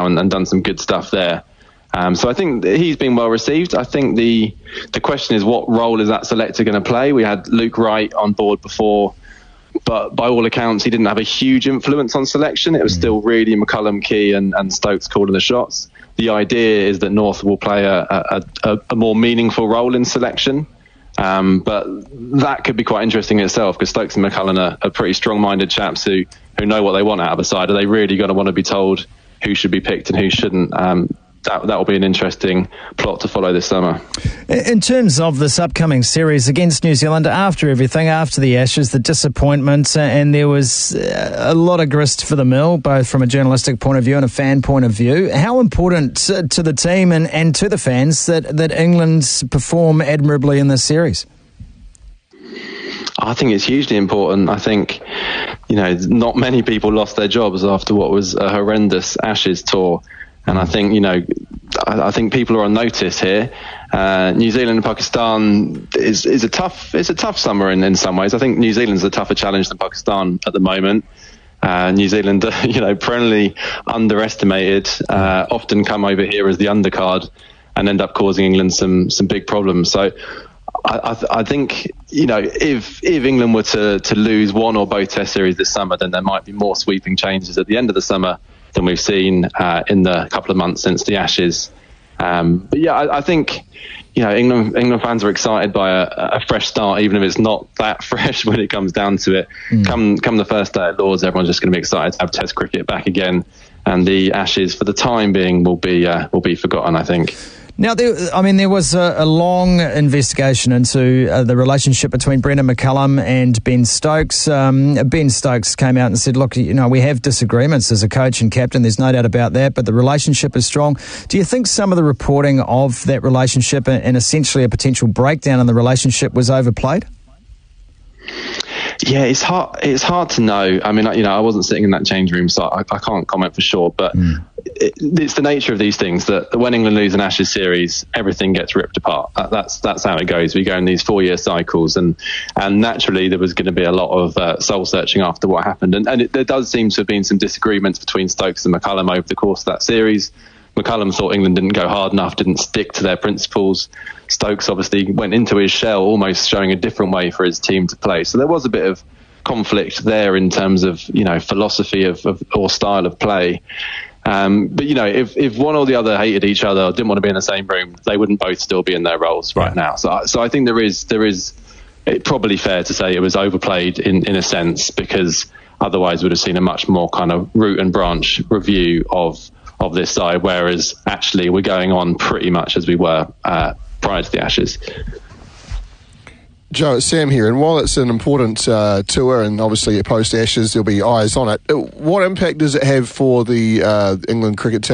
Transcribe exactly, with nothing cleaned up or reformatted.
now and, and done some good stuff there. Um, so I think he's been well received. I think the the question is, what role is that selector going to play? We had Luke Wright on board before, but by all accounts, he didn't have a huge influence on selection. It was still really McCullum, Key and, and Stokes calling the shots. The idea is that North will play a, a, a, a more meaningful role in selection. Um, but that could be quite interesting in itself, because Stokes and McCullum are, are pretty strong-minded chaps who, who know what they want out of a side. Are they really going to want to be told who should be picked and who shouldn't? Um, that that will be an interesting plot to follow this summer. In terms of this upcoming series against New Zealand, after everything, after the Ashes, the disappointment, uh, and there was uh, a lot of grist for the mill, both from a journalistic point of view and a fan point of view. How important to, to the team and, and to the fans that, that England perform admirably in this series? I think it's hugely important. I think, you know, not many people lost their jobs after what was a horrendous Ashes tour. And I think, you know, I, I think people are on notice here. Uh, New Zealand and Pakistan is, is a tough, it's a tough summer in, in some ways. I think New Zealand's a tougher challenge than Pakistan at the moment. Uh, New Zealand, you know, perennially underestimated, uh, often come over here as the undercard and end up causing England some, some big problems. So I, I, th- I think, you know, if, if England were to, to lose one or both test series this summer, then there might be more sweeping changes at the end of the summer than we've seen uh, in the couple of months since the Ashes. Um, but yeah, I, I think, you know, England England fans are excited by a, a fresh start, even if it's not that fresh when it comes down to it. Mm. Come come the first day at Lords, everyone's just going to be excited to have Test cricket back again, and the Ashes, for the time being, will be uh, will be forgotten, I think. Now, there, I mean, there was a, a long investigation into uh, the relationship between Brendan McCullum and Ben Stokes. Um, Ben Stokes came out and said, look, you know, we have disagreements as a coach and captain, there's no doubt about that, but the relationship is strong. Do you think some of the reporting of that relationship and, and essentially a potential breakdown in the relationship was overplayed? Yeah, it's hard. It's hard to know. I mean, you know, I wasn't sitting in that change room, so I, I can't comment for sure. But mm. it, it's the nature of these things that when England lose an Ashes series, everything gets ripped apart. That, that's that's how it goes. We go in these four-year cycles, and and naturally there was going to be a lot of uh, soul searching after what happened. And, and it, there does seem to have been some disagreements between Stokes and McCullum over the course of that series. McCullum thought England didn't go hard enough, didn't stick to their principles. Stokes obviously went into his shell, almost showing a different way for his team to play. So there was a bit of conflict there in terms of, you know, philosophy of, of or style of play. Um, but, you know, if, if one or the other hated each other or didn't want to be in the same room, they wouldn't both still be in their roles right now. So, so I think there is there is it probably fair to say it was overplayed in, in a sense, because otherwise we'd have seen a much more kind of root and branch review of of this side, whereas actually we're going on pretty much as we were uh, prior to the Ashes. Joe, it's Sam here, and while it's an important uh, tour and obviously post-Ashes there'll be eyes on it, what impact does it have for the uh, England cricket team